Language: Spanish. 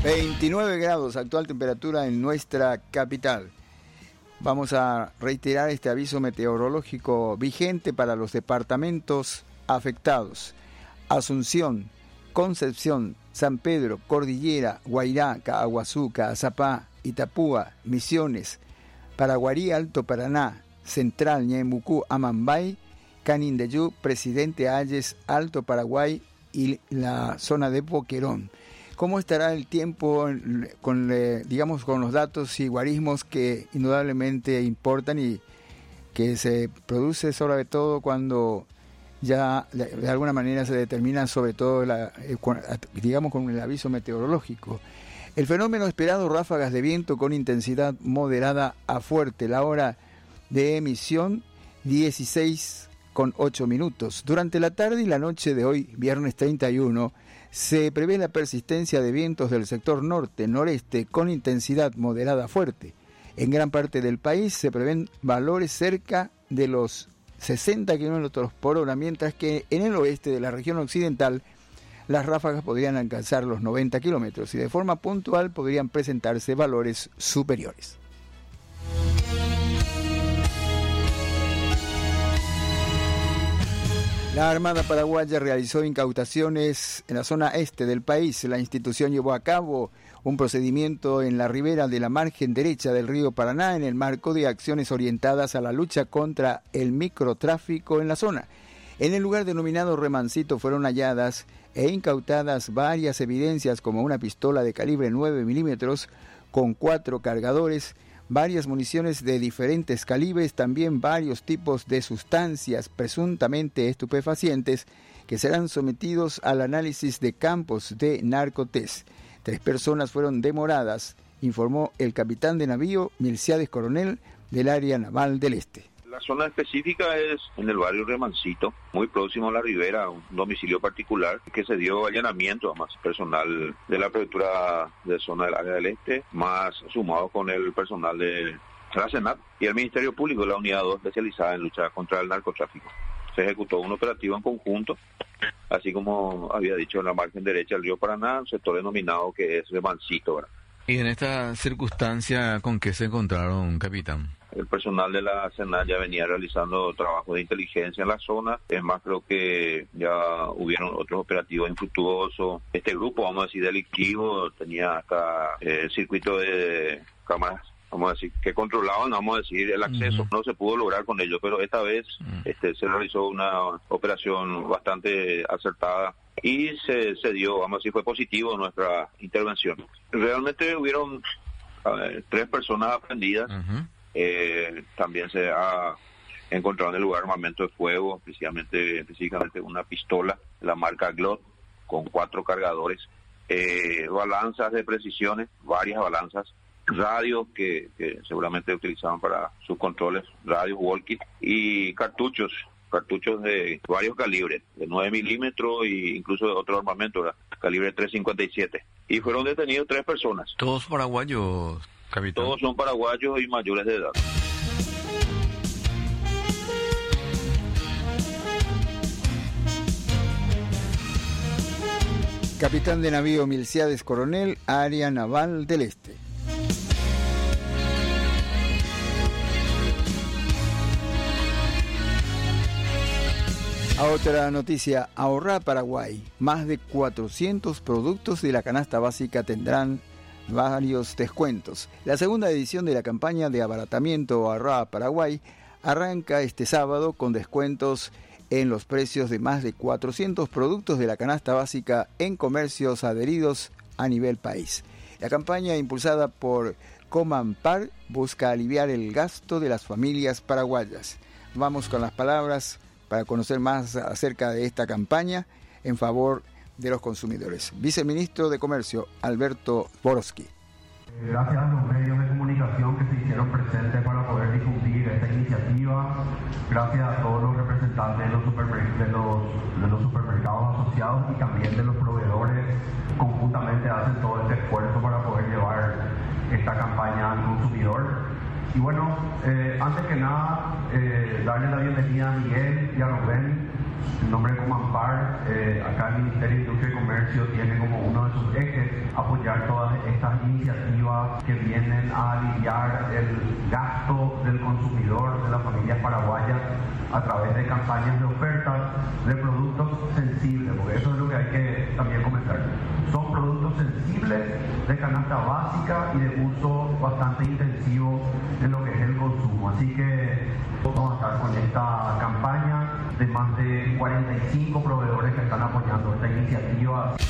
29 grados, actual temperatura en nuestra capital. Vamos a reiterar este aviso meteorológico vigente para los departamentos afectados: Asunción, Concepción, San Pedro, Cordillera, Guairá, Caaguazú, Caazapá, Itapúa, Misiones, Paraguarí, Alto Paraná, Central, Ñemucú, Amambay, Canindeyú, Presidente Hayes, Alto Paraguay y la zona de Boquerón. ¿Cómo estará el tiempo con los datos y guarismos que indudablemente importan y que se produce sobre todo cuando ya de alguna manera se determina sobre todo con el aviso meteorológico? El fenómeno esperado: ráfagas de viento con intensidad moderada a fuerte. La hora de emisión 16:08. Durante la tarde y la noche de hoy, viernes 31, se prevé la persistencia de vientos del sector norte-noreste con intensidad moderada a fuerte. En gran parte del país se prevén valores cerca de los 60 km por hora, mientras que en el oeste de la región occidental las ráfagas podrían alcanzar los 90 kilómetros y de forma puntual podrían presentarse valores superiores. La Armada Paraguaya realizó incautaciones en la zona este del país. La institución llevó a cabo un procedimiento en la ribera de la margen derecha del río Paraná en el marco de acciones orientadas a la lucha contra el microtráfico en la zona. En el lugar denominado Remancito fueron halladas e incautadas varias evidencias como una pistola de calibre 9 milímetros con 4 cargadores, varias municiones de diferentes calibres, también varios tipos de sustancias presuntamente estupefacientes que serán sometidos al análisis de campos de narcotest. 3 personas fueron demoradas, informó el capitán de navío Milciades Coronel del área naval del Este. La zona específica es en el barrio Remancito, muy próximo a la ribera, un domicilio particular que se dio allanamiento a más personal de la prefectura de zona del área del Este, más sumado con el personal de la Senat y el Ministerio Público, la unidad 2 especializada en lucha contra el narcotráfico. Se ejecutó un operativo en conjunto, así como había dicho, en la margen derecha del río Paraná, un sector denominado que es Remancito, ¿verdad? Y en esta circunstancia, ¿con qué se encontraron, capitán? El personal de la Senat ya venía realizando trabajo de inteligencia en la zona. Es más, creo que ya hubieron otros operativos infructuosos. Este grupo, vamos a decir, delictivo, tenía hasta circuito de cámaras, vamos a decir, que controlaban, vamos a decir, el acceso. No se pudo lograr con ello, pero esta vez se realizó una operación bastante acertada y se dio, vamos a decir, fue positivo nuestra intervención. Realmente hubieron 3 personas aprendidas. También se ha encontrado en el lugar armamento de fuego, específicamente una pistola, la marca Glock, con 4 cargadores, balanzas de precisiones, varias balanzas, radios que seguramente utilizaban para sus controles, radios walkie, y cartuchos de varios calibres, de 9 milímetros e incluso de otro armamento, ¿verdad? Calibre 357. Y fueron detenidos 3 personas. ¿Todos paraguayos, capitán? Todos son paraguayos y mayores de edad. Capitán de navío Milciades Coronel, área naval del Este. A otra noticia: Ahorra Paraguay. Más de 400 productos de la canasta básica tendrán varios descuentos. La segunda edición de la campaña de abaratamiento Ahorra Paraguay arranca este sábado con descuentos en los precios de más de 400 productos de la canasta básica en comercios adheridos a nivel país. La campaña, impulsada por Comampar, busca aliviar el gasto de las familias paraguayas. Vamos con las palabras para conocer más acerca de esta campaña en favor de los consumidores. Viceministro de Comercio, Alberto Borowski. Gracias a los medios de comunicación que se hicieron presentes para poder difundir esta iniciativa, gracias a todos los representantes de los supermercados asociados y también de los proveedores, conjuntamente hacen todo este esfuerzo para poder llevar esta campaña al consumidor. Y bueno, antes que nada, darle la bienvenida a Miguel y a Rubén. En nombre de Comampar, acá el Ministerio de Industria y Comercio tiene como uno de sus ejes apoyar todas estas iniciativas que vienen a aliviar el gasto del consumidor, de las familias paraguayas, a través de campañas de ofertas de productos sensibles, porque eso es lo que hay que también comentar. Son productos sensibles de canasta básica y de uso bastante intensivo en lo que es el consumo. Así que vamos a estar con esta campaña de más de 45 proveedores que están apoyando esta iniciativa.